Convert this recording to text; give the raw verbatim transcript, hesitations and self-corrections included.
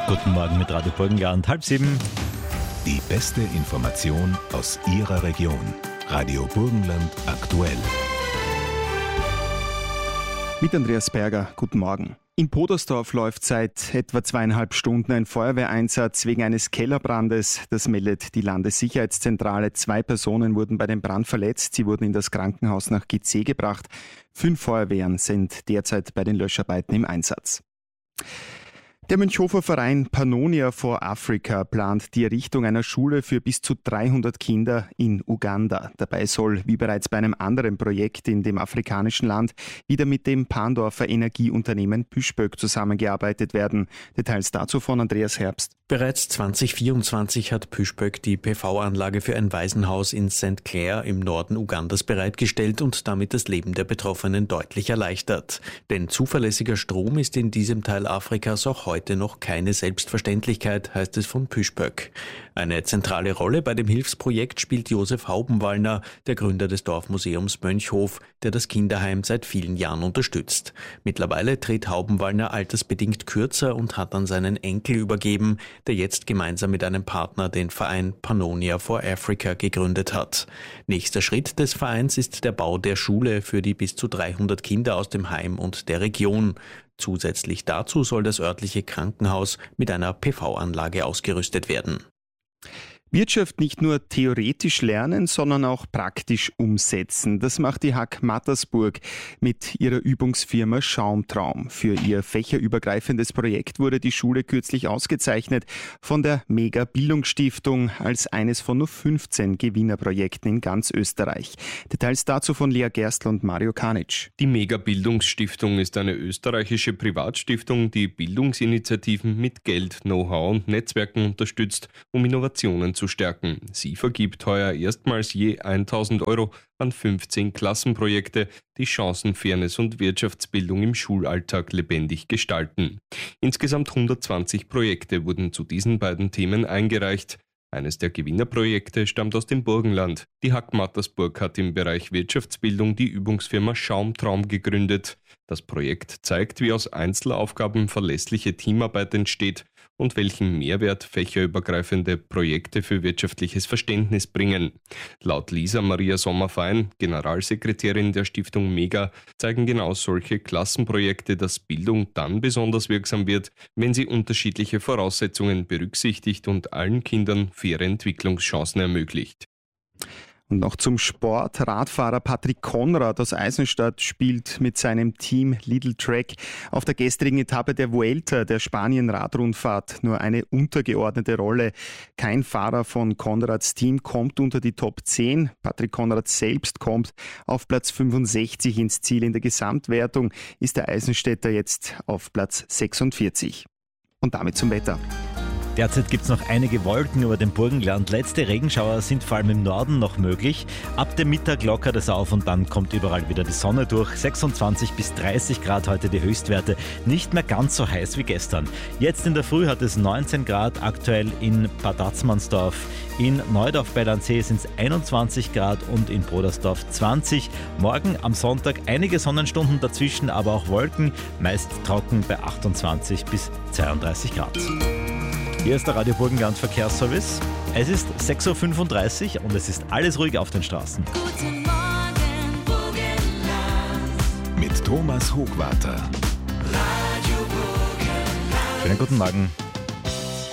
Guten Morgen mit Radio Burgenland, halb sieben. Die beste Information aus Ihrer Region. Radio Burgenland aktuell. Mit Andreas Berger, guten Morgen. In Podersdorf läuft seit etwa zweieinhalb Stunden ein Feuerwehreinsatz wegen eines Kellerbrandes. Das meldet die Landessicherheitszentrale. Zwei Personen wurden bei dem Brand verletzt. Sie wurden in das Krankenhaus nach G C gebracht. Fünf Feuerwehren sind derzeit bei den Löscharbeiten im Einsatz. Der Münchhofer Verein Pannonia for Africa plant die Errichtung einer Schule für bis zu dreihundert Kinder in Uganda. Dabei soll, wie bereits bei einem anderen Projekt in dem afrikanischen Land, wieder mit dem Pandorfer Energieunternehmen Püspöck zusammengearbeitet werden. Details dazu von Andreas Herbst. Bereits zwanzig vierundzwanzig hat Püspöck die P V-Anlage für ein Waisenhaus in Sankt Clair im Norden Ugandas bereitgestellt und damit das Leben der Betroffenen deutlich erleichtert. Denn zuverlässiger Strom ist in diesem Teil Afrikas auch heute noch keine Selbstverständlichkeit, heißt es von Püspöck. Eine zentrale Rolle bei dem Hilfsprojekt spielt Josef Haubenwallner, der Gründer des Dorfmuseums Mönchhof, der das Kinderheim seit vielen Jahren unterstützt. Mittlerweile tritt Haubenwallner altersbedingt kürzer und hat an seinen Enkel übergeben, der jetzt gemeinsam mit einem Partner den Verein Pannonia for Africa gegründet hat. Nächster Schritt des Vereins ist der Bau der Schule für die bis zu dreihundert Kinder aus dem Heim und der Region. Zusätzlich dazu soll das örtliche Krankenhaus mit einer P V-Anlage ausgerüstet werden. Wirtschaft nicht nur theoretisch lernen, sondern auch praktisch umsetzen. Das macht die H A K Mattersburg mit ihrer Übungsfirma Schaumtraum. Für ihr fächerübergreifendes Projekt wurde die Schule kürzlich ausgezeichnet von der Mega Bildungsstiftung als eines von nur fünfzehn Gewinnerprojekten in ganz Österreich. Details dazu von Lea Gerstl und Mario Kanic. Die Mega Bildungsstiftung ist eine österreichische Privatstiftung, die Bildungsinitiativen mit Geld, Know-how und Netzwerken unterstützt, um Innovationen zu zu stärken. Sie vergibt heuer erstmals je tausend Euro an fünfzehn Klassenprojekte, die Chancen, Fairness und Wirtschaftsbildung im Schulalltag lebendig gestalten. Insgesamt hundertzwanzig Projekte wurden zu diesen beiden Themen eingereicht. Eines der Gewinnerprojekte stammt aus dem Burgenland. Die H A K Mattersburg hat im Bereich Wirtschaftsbildung die Übungsfirma Schaumtraum gegründet. Das Projekt zeigt, wie aus Einzelaufgaben verlässliche Teamarbeit entsteht und welchen Mehrwert fächerübergreifende Projekte für wirtschaftliches Verständnis bringen. Laut Lisa Maria Sommerfein, Generalsekretärin der Stiftung Mega, zeigen genau solche Klassenprojekte, dass Bildung dann besonders wirksam wird, wenn sie unterschiedliche Voraussetzungen berücksichtigt und allen Kindern faire Entwicklungschancen ermöglicht. Und noch zum Sport. Radfahrer Patrick Konrad aus Eisenstadt spielt mit seinem Team Lidl Track auf der gestrigen Etappe der Vuelta, der Spanien-Radrundfahrt, nur eine untergeordnete Rolle. Kein Fahrer von Konrads Team kommt unter die Top zehn. Patrick Konrad selbst kommt auf Platz fünfundsechzig ins Ziel. In der Gesamtwertung ist der Eisenstädter jetzt auf Platz sechsundvierzig. Und damit zum Wetter. Derzeit gibt es noch einige Wolken über dem Burgenland. Letzte Regenschauer sind vor allem im Norden noch möglich. Ab dem Mittag lockert es auf und dann kommt überall wieder die Sonne durch. sechsundzwanzig bis dreißig Grad heute die Höchstwerte. Nicht mehr ganz so heiß wie gestern. Jetzt in der Früh hat es neunzehn Grad, aktuell in Bad Atzmannsdorf. In Neudorf bei Landsee sind es einundzwanzig Grad und in Podersdorf zwanzig. Morgen am Sonntag einige Sonnenstunden dazwischen, aber auch Wolken. Meist trocken bei achtundzwanzig bis zweiunddreißig Grad. Hier ist der Radio Burgenland Verkehrsservice. Es ist sechs Uhr fünfunddreißig und es ist alles ruhig auf den Straßen. Guten Morgen, Burgenland. Mit Thomas Hochwarter. Radio Burgenland. Schönen guten Morgen.